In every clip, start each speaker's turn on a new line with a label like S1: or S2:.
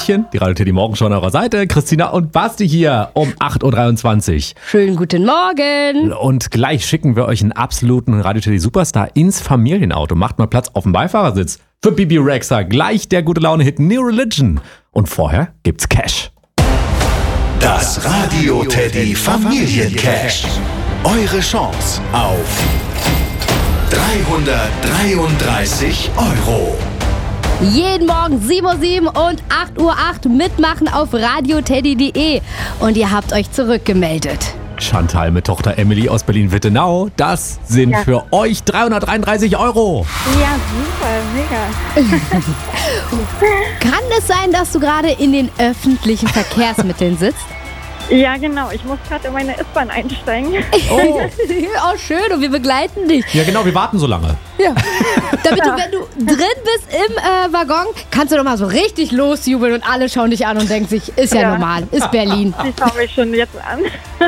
S1: Hallöchen, die Radio Teddy Morgenschau an eurer Seite. Christina und Basti hier um 8.23 Uhr.
S2: Schönen guten Morgen.
S1: Und gleich schicken wir euch einen absoluten Radio Teddy Superstar ins Familienauto. Macht mal Platz auf dem Beifahrersitz. Für Bibi Rexha gleich der gute Laune-Hit New Religion. Und vorher gibt's Cash.
S3: Das Radio Teddy Familiencash. Eure Chance auf 333 €.
S2: Jeden Morgen 7.07 Uhr und 8.08 Uhr mitmachen auf radioteddy.de. Und ihr habt euch zurückgemeldet.
S1: Chantal mit Tochter Emily aus Berlin-Wittenau. Das sind für euch 333 €.
S4: Ja, super, mega.
S2: Kann es sein, dass du gerade in den öffentlichen Verkehrsmitteln sitzt?
S4: Ja, genau. Ich muss gerade in meine S-Bahn einsteigen.
S2: Oh, schön. Und wir begleiten dich.
S1: Ja genau, wir warten so lange.
S2: Ja. Damit du, wenn du drin bist im Waggon, kannst du doch mal so richtig losjubeln und alle schauen dich an und denken sich, ist ja normal, ist Berlin.
S4: Die schauen mich schon jetzt an.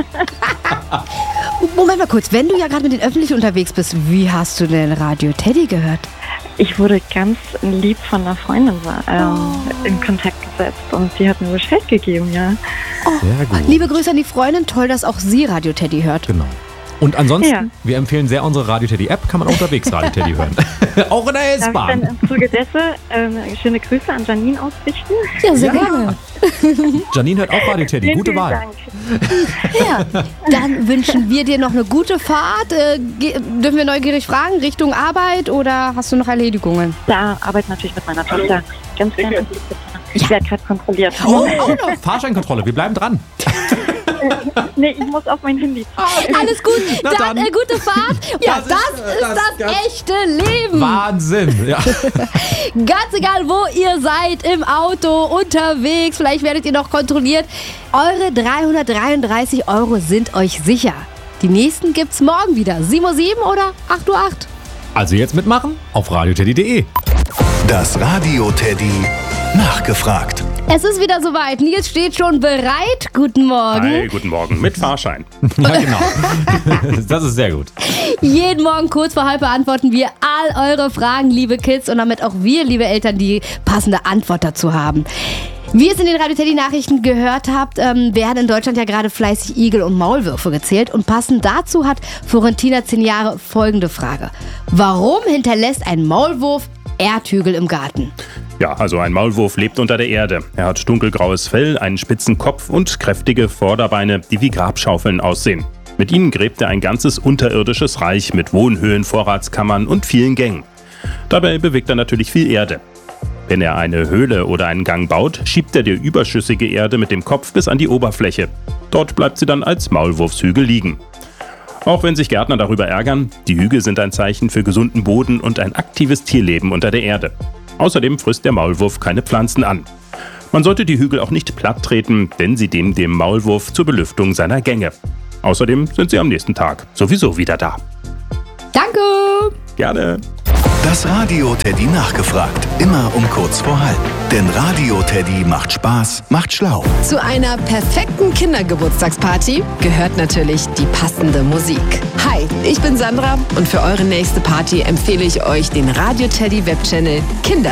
S2: Moment mal kurz, wenn du ja gerade mit den Öffentlichen unterwegs bist, wie hast du denn Radio Teddy gehört?
S4: Ich wurde ganz lieb von einer Freundin in Kontakt gesetzt und die hat mir Bescheid gegeben, ja.
S1: Sehr gut.
S2: Liebe Grüße an die Freundin, toll, dass auch sie Radio Teddy hört.
S1: Genau. Und ansonsten,
S4: Ja.
S1: wir empfehlen sehr unsere Radio Teddy App, kann man auch unterwegs Radio Teddy hören. Auch in der
S4: Darf ich
S1: S-Bahn.
S4: dann im Zuge dessen schöne Grüße an Janine ausrichten?
S2: Ja, sehr gerne.
S1: Janine hört auch Radio Teddy, gute
S4: Vielen
S1: Wahl.
S4: Dank.
S2: Ja, dann wünschen wir dir noch eine gute Fahrt. Dürfen wir neugierig fragen, Richtung Arbeit oder hast du noch Erledigungen?
S4: Da arbeite natürlich mit meiner Tochter. Ganz gerne. Ich werde gerade kontrolliert.
S1: Oh, auch noch. Fahrscheinkontrolle, wir bleiben dran.
S4: Nee, ich muss auf mein Handy.
S2: Alles gut,
S1: Na
S2: dann
S1: dann.
S2: Gute Fahrt. Ja, das ist das echte Leben.
S1: Wahnsinn. Ja.
S2: Ganz egal, wo ihr seid, im Auto, unterwegs, vielleicht werdet ihr noch kontrolliert. Eure 333 € sind euch sicher. Die nächsten gibt's morgen wieder. 7.07 Uhr oder 8.08 Uhr.
S1: Also jetzt mitmachen auf radioteddy.de.
S3: Das Radio Teddy nachgefragt.
S2: Es ist wieder soweit. Nils steht schon bereit. Guten Morgen.
S5: Hi, guten Morgen. Mit Fahrschein.
S1: Ja, genau. Das ist sehr gut.
S2: Jeden Morgen kurz vor halb beantworten wir all eure Fragen, liebe Kids, und damit auch wir, liebe Eltern, die passende Antwort dazu haben. Wie ihr es in den Radio Teddy Nachrichten gehört habt, werden in Deutschland ja gerade fleißig Igel und Maulwürfe gezählt. Und passend dazu hat Florentina 10 Jahre folgende Frage. Warum hinterlässt ein Maulwurf Erdhügel im Garten?
S5: Ja, also ein Maulwurf lebt unter der Erde. Er hat dunkelgraues Fell, einen spitzen Kopf und kräftige Vorderbeine, die wie Grabschaufeln aussehen. Mit ihnen gräbt er ein ganzes unterirdisches Reich mit Wohnhöhlen, Vorratskammern und vielen Gängen. Dabei bewegt er natürlich viel Erde. Wenn er eine Höhle oder einen Gang baut, schiebt er die überschüssige Erde mit dem Kopf bis an die Oberfläche. Dort bleibt sie dann als Maulwurfshügel liegen. Auch wenn sich Gärtner darüber ärgern, die Hügel sind ein Zeichen für gesunden Boden und ein aktives Tierleben unter der Erde. Außerdem frisst der Maulwurf keine Pflanzen an. Man sollte die Hügel auch nicht platt treten, denn sie dienen dem Maulwurf zur Belüftung seiner Gänge. Außerdem sind sie am nächsten Tag sowieso wieder da.
S2: Danke!
S5: Gerne.
S3: Das Radio Teddy nachgefragt. Immer um kurz vor halb. Denn Radio Teddy macht Spaß, macht schlau.
S6: Zu einer perfekten Kindergeburtstagsparty gehört natürlich die passende Musik. Hi, ich bin Sandra und für eure nächste Party empfehle ich euch den Radio Teddy Webchannel Kinder